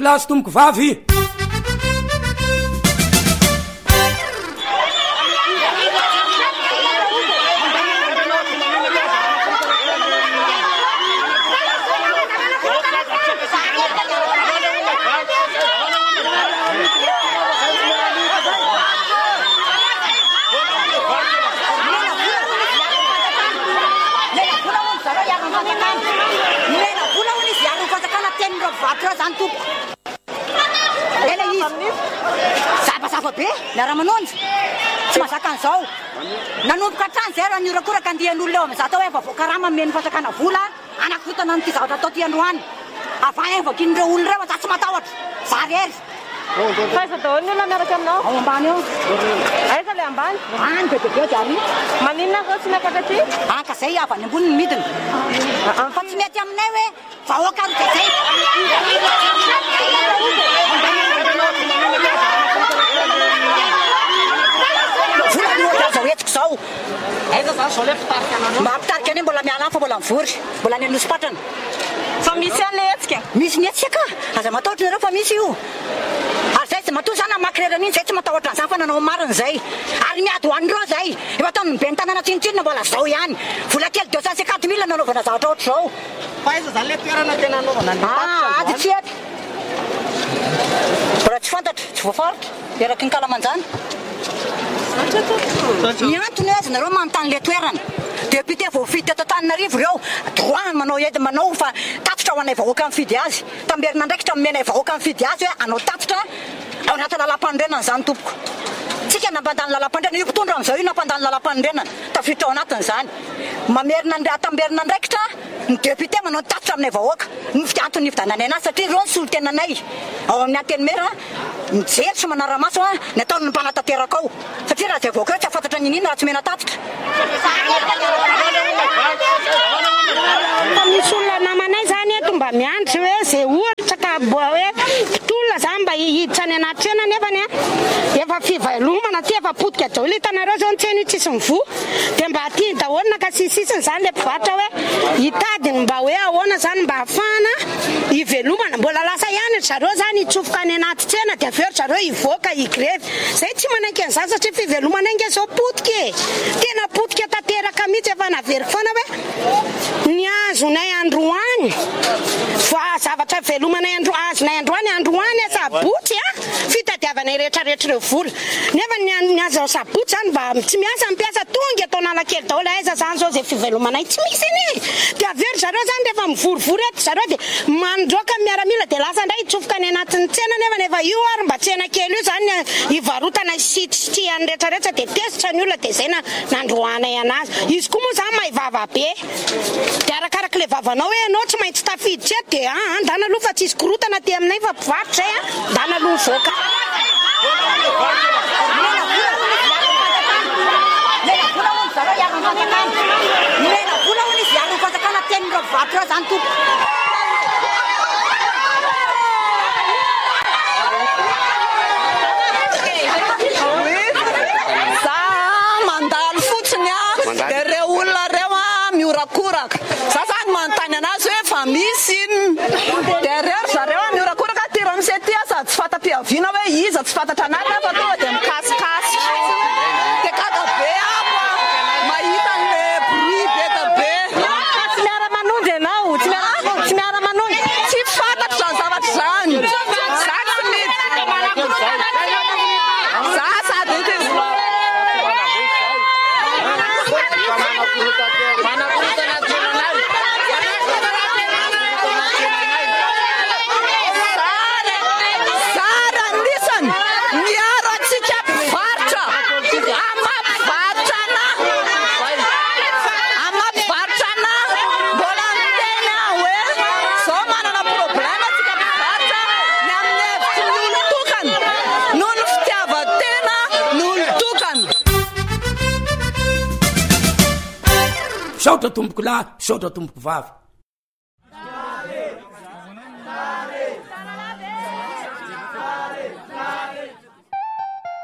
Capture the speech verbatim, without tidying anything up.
lahy sy tomboko vavy. Sabasafa be miara-manonjy tsy mahazaka an'izao nanomboka hatrany zay raha niorakoraka andihan'olona eo amin'izao atao hoe voavoakarama meny fasakana vola anakotana nyity zavatra atao ty androany avay vakin'ireo olona ireo za tsy matahotra za rery faiza daholo ny olona miaraka aminao ao ambany eo aiza le ambany any bebebe diary maninona zao tsy miakatra aty aka zay avy any ambony ny midina fa tsy mety aminay hoe vahoaka ro zay etiko zao aiza zany zao le fitarika anao mampitarika ane mbola miala fa mbola mivory mbola ny anosipatrana fa misy an'le hetsika misy ny etsika aza matahotra nareo fa misy io ary zay tsy matoa zany amakrerana iny zay tsy matahotra an'izany fa nanao marina zay ary miady hoan'ireo zay efa ataony mibe ny tanàna tsinotsinona mbola zao ihany vola kely deux cent cinquante mille nanaovana zavatra ohatr' zao fa aiza zany le toerana tena anaovana ady tsy eto raha tsy fantatra tsy voafaritra eraky ny kalamanjana ny antony azy nareo manontany le toerana député voafidy teto Antananarivo ireo droit manao edy manao fa tatitra ho anay vahoaka mifidy azy tamberina ndraikitra menay vahoaka mifidy azy hoe anao tatitra ao anaty lalam-pandrenana zany tompoko tsika nampandany lalam-pandrenana io mpitondra am'izao io nampandany lalam-pandrenana tafiditra ao anatiny zany mamerina tamberina ndraikitra ny député manao tatitra aminay vahoaka ny antony nividananay anazy satria ireo ny solotenanay ao amin'ny antenimera mijery sy manara-maso a ny ataony ny mpanatanteraka ao satria raha zay vahoaka eo tsy afantatra ny inina raha tsy mena tatitra fa misy olona namanay zany eto mba miandry hoe zay ohatra ka boa hoe mpitolona zany mba hihiditra any anaty trena nefany a efa fivelomana ty efa potika daholo hitanareo zao ntsena io tsisy mivoa dia mba aty daholo nakasisisiny zany le mpivarotra hoe hitadiny mba hoe ahoana zany mba hafahana hivelomana mbola lasa ihany zareo zany hitsofoka any anaty tsena dia aveo zareo hivoaka higrevy zay tsy manaiky an'izany satria fivelomana inge zao potika e tena potika tanteraka mihitsy efa navery foana hoe ny azonay androany fa zavatra velomanay andro azonay androany androany a sabotsy a fitadiavanay rehetrarehetra ireo vola nefa ny azo sabotsy zany mba tsy miasa mipiasa tonga atao analakely daholo aiza zany zao zay fivelomanay tsy misy iny dia avery zareo zany rehefa mivorivory eto zareo dia mandroaka miaramila dia lasa ndray hitsofoka any anatin'ny tsena nefa nefa io ary mba tsena kely io zany hivarotana sitryany rehetrarehetra dia tesitra ny olona dia zay na nandroanay anazy izy koa moa zany mahivava be dia arakaraka le vavanao hoe anao tsy maintsy tafiditra eto dia a andana aloha fa tsisy korotana ty aminay fa mpivarotra zay a dana aloha mivoaka mena vola hono zareo iarona fatakana mena vola hono izy iarona fatakana tenin'ireo mpivarotra reo zany tompo za mandalo fotsiny a dia reo olona reo a miorakoraka za zany manontany anazy hoe fa misy iny dia reo zareo a miorakoraka tira misy aty a sady tsy fata-piaviana hoe iza tsy fantatra anaty fa tonga dia mikasikasy dia kakabe apo mahita an'le bruit beka be tsy miara-manonjy ianao tsy miara- tsy miara-manonjy tsy fantatra zany zavatra zany za tsy mety za sady Sara listen miaro atsika mpivarotra amampivarotra na amampivarotra na mbola mitena hoe zao manana problème atsika mpivarotra ny amin'ny hevitry ny olon-tokana noho ny fitiavan-tena ny olon-tokana saotra tomboko lahy saotra tomboko vavy